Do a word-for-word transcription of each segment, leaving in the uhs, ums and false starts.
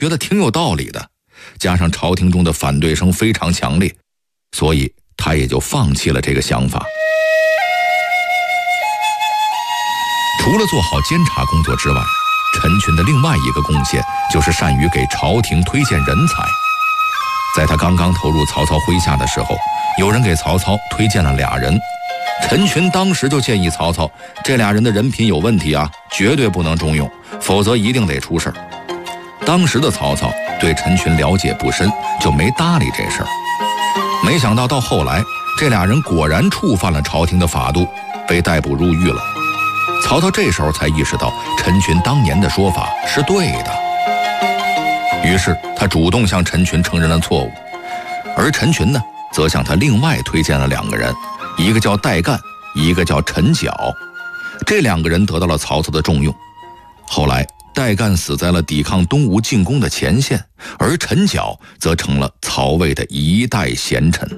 觉得挺有道理的，加上朝廷中的反对声非常强烈，所以他也就放弃了这个想法。除了做好监察工作之外，陈群的另外一个贡献就是善于给朝廷推荐人才。在他刚刚投入曹操麾下的时候，有人给曹操推荐了俩人，陈群当时就建议曹操，这俩人的人品有问题啊，绝对不能重用，否则一定得出事儿。当时的曹操对陈群了解不深，就没搭理这事儿。没想到到后来，这俩人果然触犯了朝廷的法度，被逮捕入狱了。曹操这时候才意识到陈群当年的说法是对的，于是他主动向陈群承认了错误，而陈群呢，则向他另外推荐了两个人，一个叫戴干，一个叫陈缴。这两个人得到了曹操的重用。后来戴干死在了抵抗东吴进攻的前线，而陈缴则成了曹魏的一代贤臣。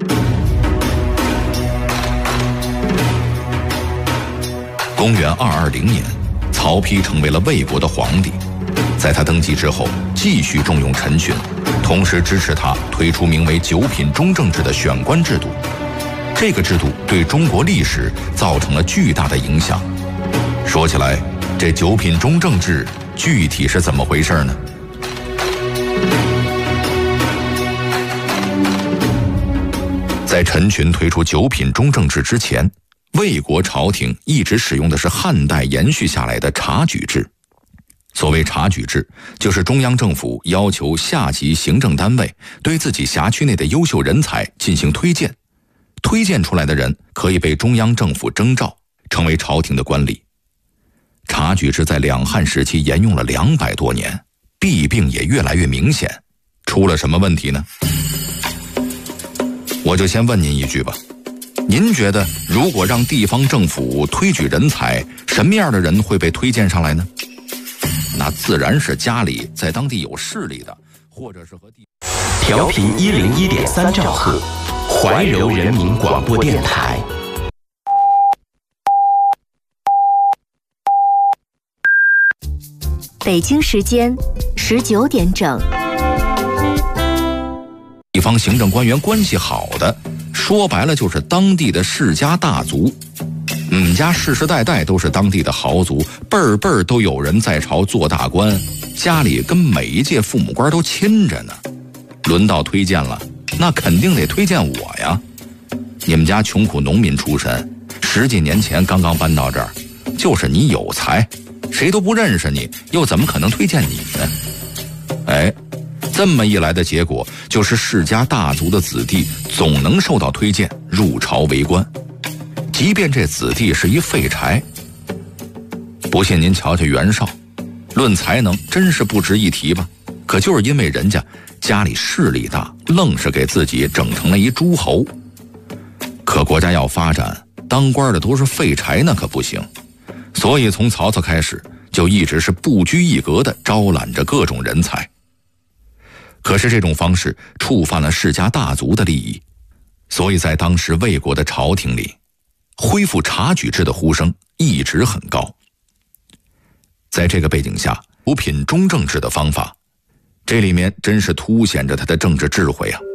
公元二二零年，曹丕成为了魏国的皇帝。在他登基之后，继续重用陈群，同时支持他推出名为九品中正制的选官制度。这个制度对中国历史造成了巨大的影响。说起来，这九品中正制具体是怎么回事呢？在陈群推出九品中正制之前，魏国朝廷一直使用的是汉代延续下来的察举制。所谓察举制，就是中央政府要求下级行政单位对自己辖区内的优秀人才进行推荐，推荐出来的人可以被中央政府征召，成为朝廷的官吏。察举制在两汉时期沿用了两百多年，弊病也越来越明显。出了什么问题呢？我就先问您一句吧，您觉得如果让地方政府推举人才，什么样的人会被推荐上来呢？那自然是家里在当地有势力的，或者是和地调频一零一点三兆赫，怀柔人民广播电台。 北京时间十九点整。 地方行政官员关系好的，说白了就是当地的世家大族。我们家世世代代都是当地的豪族，辈儿辈儿都有人在朝做大官，家里跟每一届父母官都亲着呢。轮到推荐了，那肯定得推荐我呀。你们家穷苦农民出身，十几年前刚刚搬到这儿，就是你有才，谁都不认识你，又怎么可能推荐你呢？哎，这么一来的结果，就是世家大族的子弟总能受到推荐入朝为官，即便这子弟是一废柴。不信您瞧瞧袁绍，论才能真是不值一提吧，可就是因为人家家里势力大，愣是给自己整成了一诸侯。可国家要发展，当官的都是废柴那可不行，所以从曹操开始就一直是不拘一格地招揽着各种人才。可是这种方式触犯了世家大族的利益，所以在当时魏国的朝廷里，恢复察举制的呼声一直很高。在这个背景下，九品中正制的方法，这里面真是凸显着他的政治智慧啊。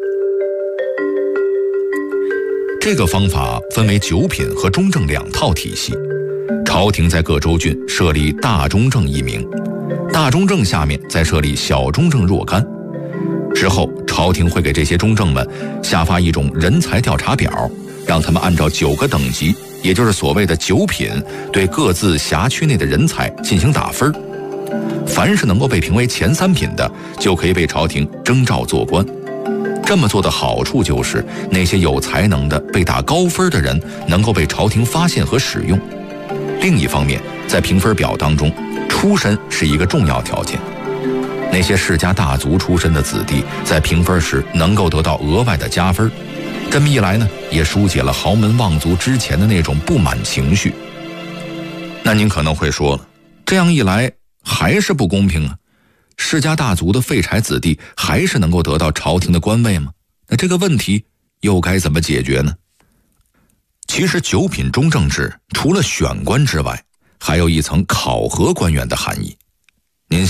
这个方法分为九品和中正两套体系，朝廷在各州郡设立大中正一名，大中正下面再设立小中正若干。之后朝廷会给这些中正们下发一种人才调查表，让他们按照九个等级，也就是所谓的九品，对各自辖区内的人才进行打分。凡是能够被评为前三品的，就可以被朝廷征召做官。这么做的好处就是，那些有才能的被打高分的人能够被朝廷发现和使用。另一方面，在评分表当中，出身是一个重要条件。那些世家大族出身的子弟在评分时能够得到额外的加分，这么一来呢，也疏解了豪门望族之前的那种不满情绪。那您可能会说了，这样一来还是不公平啊，世家大族的废柴子弟还是能够得到朝廷的官位吗？那这个问题又该怎么解决呢？其实九品中正制除了选官之外，还有一层考核官员的含义。您想，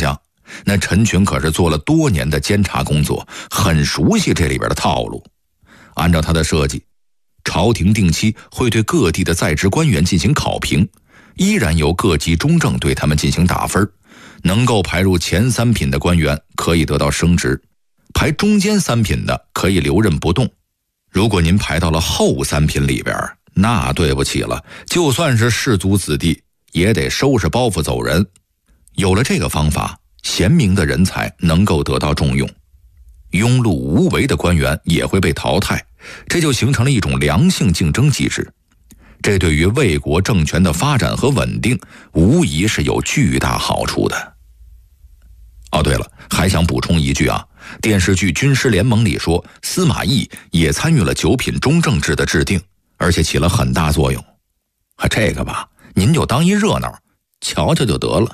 那陈群可是做了多年的监察工作，很熟悉这里边的套路。按照他的设计，朝廷定期会对各地的在职官员进行考评，依然由各级中正对他们进行打分，能够排入前三品的官员可以得到升职，排中间三品的可以留任不动。如果您排到了后三品里边，那对不起了，就算是士族子弟也得收拾包袱走人。有了这个方法，贤明的人才能够得到重用，庸碌无为的官员也会被淘汰，这就形成了一种良性竞争机制。这对于魏国政权的发展和稳定无疑是有巨大好处的。哦，对了，还想补充一句啊，电视剧《军师联盟》里说，司马懿也参与了九品中正制的制定，而且起了很大作用。啊，这个吧，您就当一热闹，瞧瞧就得了。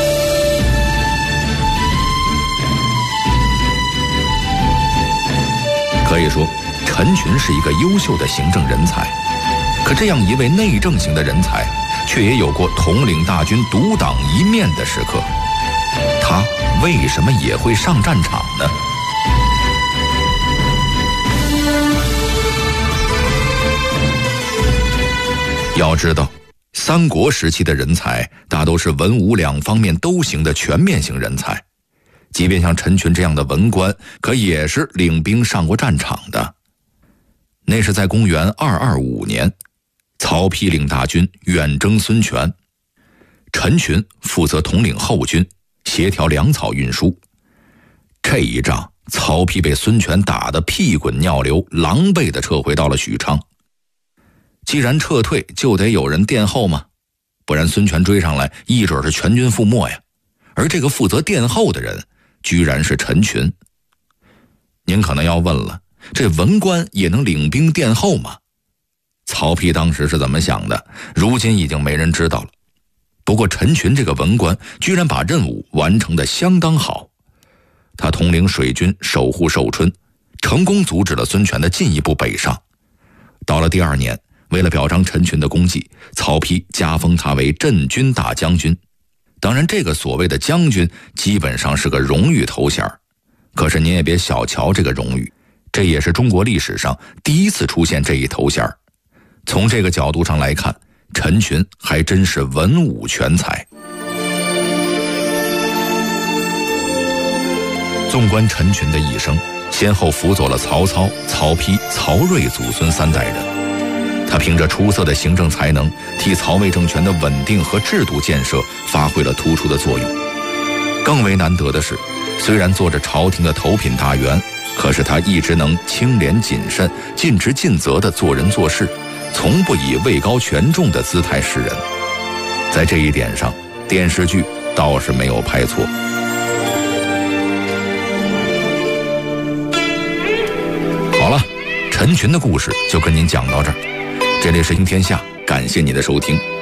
可以说，陈群是一个优秀的行政人才。可这样一位内政型的人才，却也有过统领大军独当一面的时刻。他为什么也会上战场呢？要知道，三国时期的人才大都是文武两方面都行的全面型人才，即便像陈群这样的文官，可也是领兵上过战场的。那是在公元二二五年，曹丕领大军远征孙权，陈群负责统领后军，协调粮草运输。这一仗，曹丕被孙权打得屁滚尿流，狼狈地撤回到了许昌。既然撤退，就得有人殿后嘛，不然孙权追上来，一准是全军覆没呀。而这个负责殿后的人，居然是陈群。您可能要问了，这文官也能领兵殿后吗？曹丕当时是怎么想的，如今已经没人知道了。不过陈群这个文官居然把任务完成得相当好，他统领水军守护寿春，成功阻止了孙权的进一步北上。到了第二年，为了表彰陈群的功绩，曹丕加封他为镇军大将军。当然，这个所谓的将军基本上是个荣誉头衔，可是您也别小瞧这个荣誉，这也是中国历史上第一次出现这一头衔。从这个角度上来看，陈群还真是文武全才。纵观陈群的一生，先后辅佐了曹操、曹丕、曹睿祖孙三代人。他凭着出色的行政才能，替曹魏政权的稳定和制度建设发挥了突出的作用。更为难得的是，虽然做着朝廷的头品大员，可是他一直能清廉谨慎、尽职尽责地做人做事，从不以位高权重的姿态示人。在这一点上，电视剧倒是没有拍错。好了，陈群的故事就跟您讲到这儿。这里是听天下，感谢你的收听。